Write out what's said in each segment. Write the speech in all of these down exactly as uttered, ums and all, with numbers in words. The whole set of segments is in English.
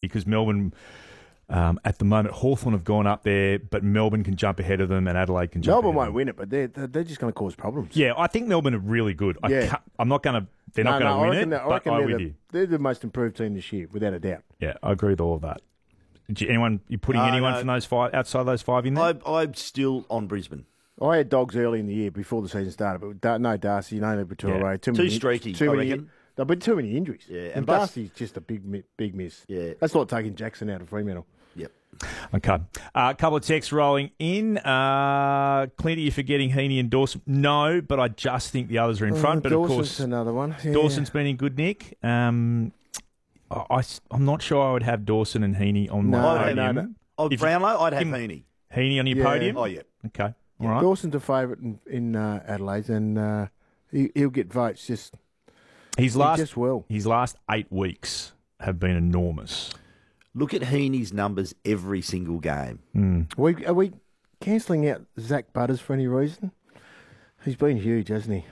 because Melbourne, um, at the moment, Hawthorn have gone up there, but Melbourne can jump ahead of them and Adelaide can jump Melbourne ahead won't of them. win it, but they're, they're, they're just going to cause problems. Yeah, I think Melbourne are really good. I Yeah. can't, I'm not going to, they're not No, going to no, I win reckon it, that- I but reckon I'm they're with the, you. They're the most improved team this year, without a doubt. Yeah, I agree with all of that. Do you, anyone, you putting Uh, anyone no. from those five, outside those five in there? I, I'm still on Brisbane. I had Dogs early in the year before the season started, but da- no Darcy, no Batura. Yeah. Too, Too many, streaky, too I many, reckon. There'll be too many injuries. Yeah, and, and plus- Darcy's just a big mi- big miss. Yeah. That's like taking Jackson out of Fremantle. Yep. Okay. Uh, a couple of texts rolling in. Uh, Clint, are you forgetting Heaney and Dawson? No, but I just think the others are in front. Uh, But Dawson's of course, another one. Yeah. Dawson's been in good nick. Um, I, am not sure I would have Dawson and Heaney on No, my no, podium. no, no. On If- Brownlow, I'd have Him- Heaney. Heaney on your Yeah. podium? Oh, yeah. Okay. All right. Dawson's a favourite in, in uh, Adelaide, and uh, he, he'll get votes just, His he last, just will. his last eight weeks have been enormous. Look at Heaney's numbers every single game. Are we, are we cancelling out Zach Butters for any reason? He's been huge, hasn't he?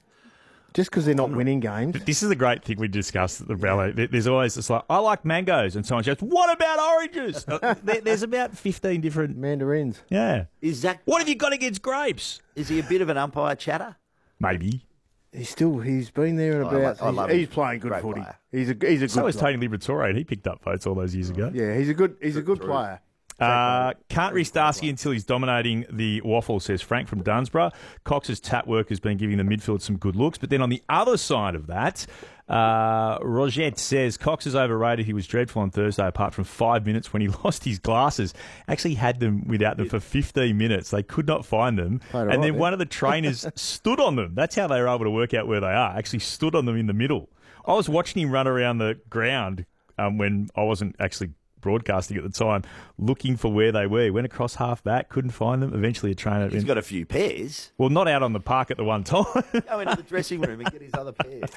Just because they're not winning games. This is a great thing we discussed at the rally. There- There's always this like, I like mangoes, and someone goes, what about oranges? Uh, there- There's about fifteen different. Mandarins. Yeah. Is Zach? What have you got against grapes? Is he a bit of an umpire chatter? Maybe. He's still, he's been there and I about. lo- I he's love he's him. playing good Great footy. player. He's a, he's a good So is player. Tony Liberatore, and he picked up votes all those years ago. Yeah, he's a good, he's a good player. Uh, can't risk Darcy until he's dominating the waffle, says Frank from Dunsborough. Cox's tap work has been giving the midfield some good looks. But then on the other side of that, uh, Rogette says Cox is overrated. He was dreadful on Thursday, apart from five minutes when he lost his glasses. Actually had them without them for fifteen minutes. They could not find them. Played And all then right, one of the trainers stood on them. That's how they were able to work out where they are. Actually stood on them in the middle. I was watching him run around the ground um, when I wasn't actually broadcasting at the time, looking for where they were. He went across half back, couldn't find them. Eventually a trainer... He's got a few pairs. Well, not out on the park at the one time. Go into the dressing room and get his other pairs.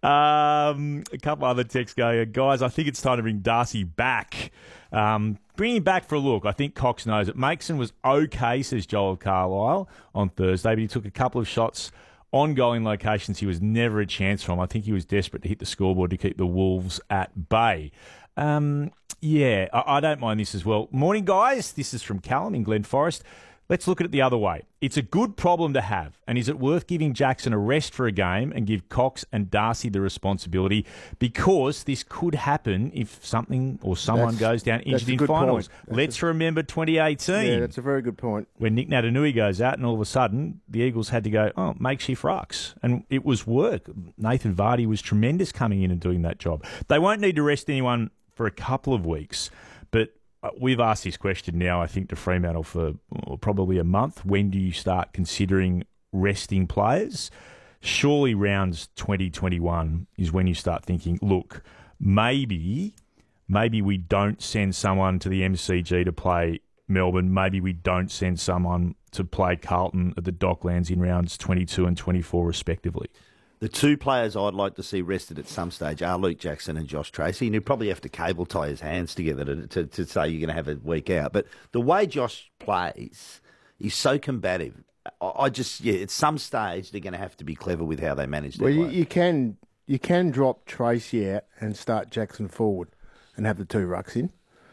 um, a couple other texts going, guys, I think it's time to bring Darcy back. Um, bring him back for a look. I think Cox knows it. Mason was okay, says Joel Carlisle, on Thursday, but he took a couple of shots on goal in locations he was never a chance from. I think he was desperate to hit the scoreboard to keep the Wolves at bay. Um, yeah, I, I don't mind this as well. Morning, guys. This is from Callum in Glen Forest. Let's look at it the other way. It's a good problem to have, and is it worth giving Jackson a rest for a game and give Cox and Darcy the responsibility? Because this could happen if something or someone That's- goes down that's injured a in good finals. point. That's Let's remember twenty eighteen. Yeah, that's a very good point. When Nick Natanui goes out and all of a sudden the Eagles had to go, oh, makeshift rucks. And it was work. Nathan Vardy was tremendous coming in and doing that job. They won't need to rest anyone for a couple of weeks, but uh, we've asked this question now, I think, to Fremantle for oh, probably a month. When do you start considering resting players? Surely rounds twenty twenty-one is when you start thinking, look, maybe, maybe we don't send someone to the M C G to play Melbourne. Maybe we don't send someone to play Carlton at the Docklands in rounds twenty-two and twenty-four, respectively. The two players I'd like to see rested at some stage are Luke Jackson and Josh Tracy. And he'd probably have to cable tie his hands together to, to, to say you're going to have a week out. But the way Josh plays, he's so combative. I, I just, yeah, at some stage they're going to have to be clever with how they manage their Well, you, play. you can you can drop Tracy out and start Jackson forward and have the two rucks in.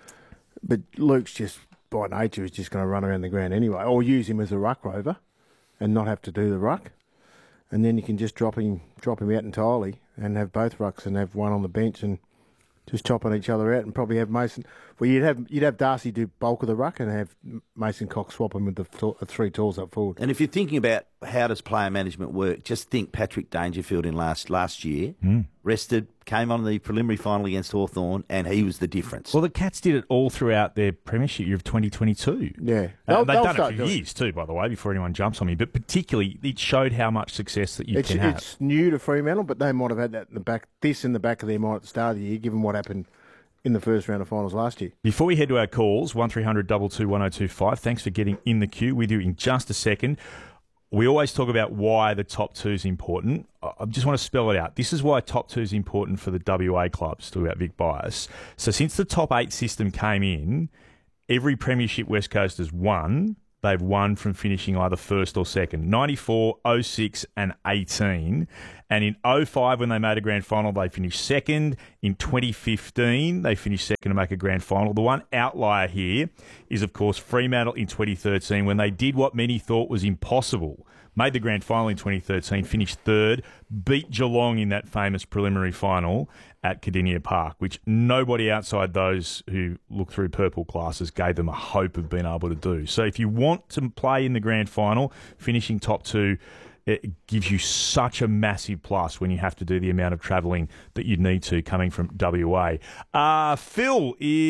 But Luke's just, by nature, is just going to run around the ground anyway, or use him as a ruck rover and not have to do the ruck. And then you can just drop him drop him out entirely and have both rucks and have one on the bench and just chop on each other out and probably have Mason. Well, you'd have you'd have Darcy do bulk of the ruck and have Mason Cox swap him with the th- three tools up forward. And if you're thinking about how does player management work, just think Patrick Dangerfield in last last year, Mm. rested, came on the preliminary final against Hawthorn, and he was the difference. Well, the Cats did it all throughout their premiership year of twenty twenty-two. Yeah. Uh, They'll- they've they'll done it start for doing it. years too, by the way, before anyone jumps on me. But particularly, it showed how much success that you It's, can have. it's new to Fremantle, but they might have had that in the back, this in the back of their mind at the start of the year, given what happened in the first round of finals last year. Before we head to our calls, one three hundred two two one oh two five, thanks for getting in the queue. With you in just a second. We always talk about why the top two is important. I just want to spell it out. This is why top two is important for the W A clubs, talk about Vic Bias. So since the top eight system came in, every premiership West Coast has won. they've won from finishing either first or second. ninety-four, oh six and eighteen. And in oh five, when they made a grand final, they finished second. In twenty fifteen, they finished second to make a grand final. The one outlier here is, of course, Fremantle in twenty thirteen, when they did what many thought was impossible. Made the grand final in twenty thirteen, finished third, beat Geelong in that famous preliminary final at Cardinia Park, which nobody outside those who look through purple glasses gave them a hope of being able to do. So if you want to play in the grand final, finishing top two, it gives you such a massive plus when you have to do the amount of travelling that you'd need to coming from W A. Uh, Phil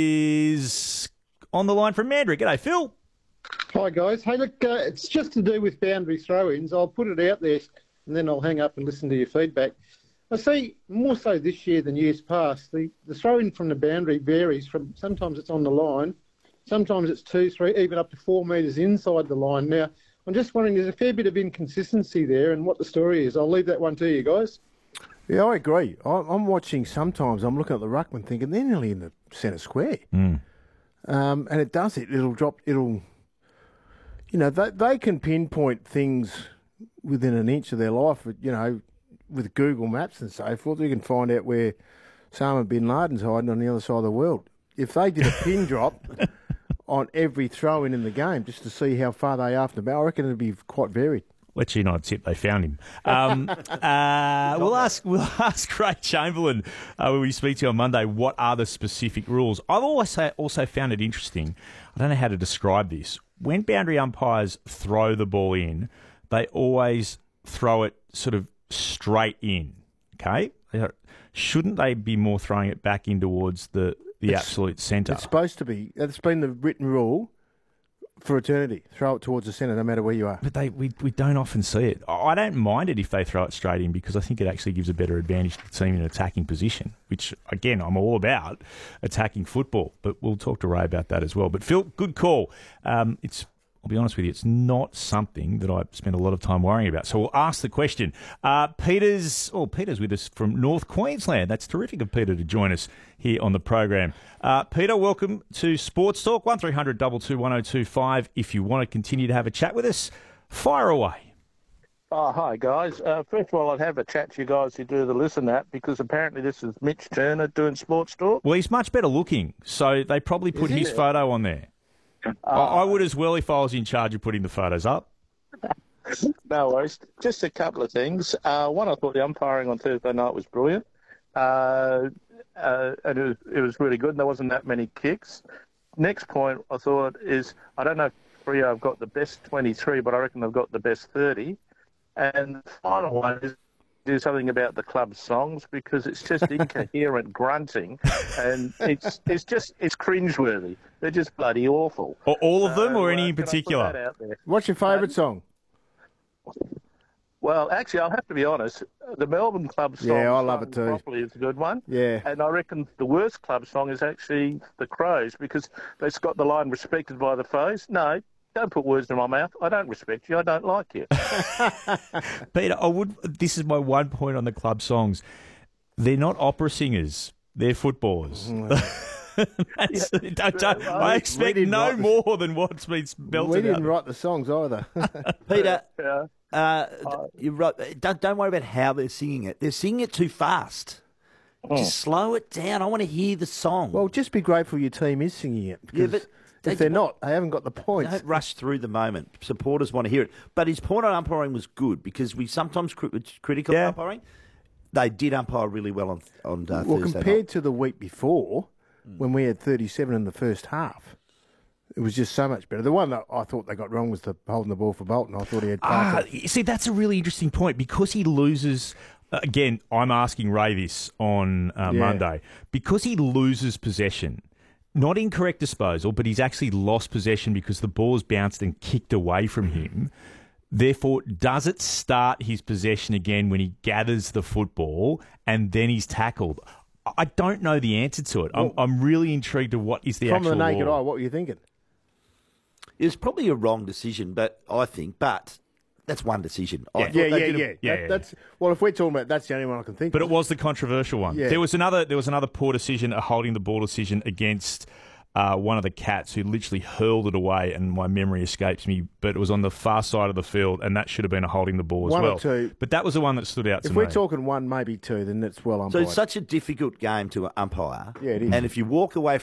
is on the line from Mandurah. G'day, Phil. Hi, guys. Hey, look, uh, it's just to do with boundary throw-ins. I'll put it out there and then I'll hang up and listen to your feedback. I see more so this year than years past, the, the throw-in from the boundary varies from sometimes it's on the line, sometimes it's two, three, even up to four metres inside the line. Now, I'm just wondering, there's a fair bit of inconsistency there and what the story is. I'll leave that one to you guys. Yeah, I agree. I, I'm watching sometimes, I'm looking at the ruckman thinking they're nearly in the centre square. Mm. Um, and it does it. It'll drop, it'll, you know, they, they can pinpoint things within an inch of their life, you know, with Google Maps and so forth. You can find out where Osama bin Laden's hiding on the other side of the world. If they did a pin drop on every throw-in in the game just to see how far they are from the ball, I reckon it'd be quite varied. Let you know, tip they found him. Um, uh, we'll ask we'll ask Craig Chamberlain uh, when we speak to you on Monday what are the specific rules. I've always also found it interesting. I don't know how to describe this. When boundary umpires throw the ball in, they always throw it sort of straight in. Okay, shouldn't they be more throwing it back in towards the the It's- absolute centre? It's supposed to be. That's been the written rule for eternity. Throw it towards the centre no matter where you are. But they we, we don't often see it. I don't mind it if they throw it straight in because I think it actually gives a better advantage to the team in an attacking position, which, again, I'm all about attacking football. But we'll talk to Ray about that as well. But, Phil, good call. Um, it's I'll be honest with you, it's not something that I spend a lot of time worrying about. So we'll ask the question. Uh, Peter's, oh, Peter's with us from North Queensland. That's terrific of Peter to join us here on the program. Uh, Peter, welcome to Sports Talk, one three hundred two two one oh two five. If you want to continue to have a chat with us, fire away. Oh, hi, guys. Uh, first of all, I'd have a chat to you guys who do the Listen app because apparently this is Mitch Turner doing Sports Talk. Well, he's much better looking, so they probably put his photo on there. Uh, I, I would as well if I was in charge of putting the photos up. No worries. Just a couple of things. Uh, one, I thought the umpiring on Thursday night was brilliant. Uh, uh, and it was, it was really good, and there wasn't that many kicks. Next point I thought is, I don't know if Freo have got the best twenty-three, but I reckon they've got the best thirty. And the final one is do something about the club songs because it's just incoherent grunting and it's it's just it's cringeworthy. They're just bloody awful. Or all of them, So, or any uh, in can I put particular? that out there? What's your favourite song? Well, actually, I'll have to be honest. The Melbourne club song, Yeah, I love sung it too. properly, is a good one. Yeah. And I reckon the worst club song is actually the Crows because they've got the line "respected by the foes." No, don't put words in my mouth. I don't respect you. I don't like you. Peter, I would. This is my one point on the club songs. They're not opera singers. They're footballers. That's, don't, don't, I expect didn't no write the- more than what's been We belted didn't out. write the songs either. Peter, Yeah. uh, you're right. Don't, don't worry about how they're singing it. They're singing it too fast. Just slow it down. I want to hear the song. Well, just be grateful your team is singing it. Yeah, Because but they- if they're not, they haven't got the points. Don't rush through the moment. Supporters want to hear it. But his point on umpiring was good because we sometimes cri- critical Yeah. umpiring. They did umpire really well on on uh, Well, Thursday compared night. to the week before, when we had thirty-seven in the first half, it was just so much better. The one that I thought they got wrong was the holding the ball for Bolton. I thought he had Ah, Parker. you see, that's a really interesting point because he loses. uh, Again, I'm asking Ray this on uh, Yeah. Monday because he loses possession. Not incorrect disposal, but he's actually lost possession because the ball's bounced and kicked away from him. Therefore, does it start his possession again when he gathers the football and then he's tackled? I don't know the answer to it. I'm, I'm really intrigued to what is the From actual the naked law. eye, what were you thinking? It was probably a wrong decision, but I think, but that's one decision. I Yeah. thought Yeah, they yeah, did a- yeah. yeah, That- yeah. That's well. If we're talking about, that's the only one I can think. But of. it was the controversial one. Yeah. There was another. There was another poor decision, a holding the ball decision against uh, one of the Cats who literally hurled it away, and my memory escapes me, but it was on the far side of the field, and that should have been a holding the ball as One well. or two. But that was the one that stood out to If me. we're talking one, maybe two, then it's well So umpired. it's such a difficult game to umpire. Yeah, it is. And if you walk away